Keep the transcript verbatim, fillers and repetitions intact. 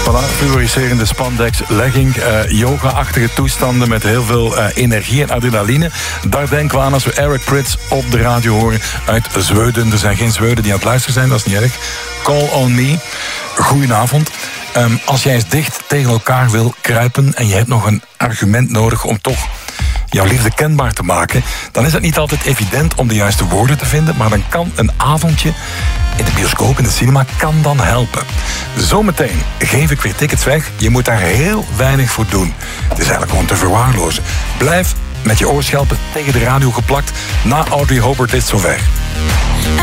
Voilà, fluoriserende spandex, legging, uh, yoga-achtige toestanden met heel veel uh, energie en adrenaline. Daar denken we aan als we Eric Prydz op de radio horen uit Zweden. Er zijn geen Zweden die aan het luisteren zijn, dat is niet erg. Call on me. Goedenavond. Um, als jij eens dicht tegen elkaar wil kruipen en je hebt nog een argument nodig om toch jouw liefde kenbaar te maken, dan is het niet altijd evident om de juiste woorden te vinden, maar dan kan een avondje in de bioscoop, in de cinema, kan dan helpen. Zometeen geef ik weer tickets weg. Je moet daar heel weinig voor doen. Het is eigenlijk gewoon te verwaarlozen. Blijf met je oorschelpen tegen de radio geplakt. Na Audrey Hobart is het zover.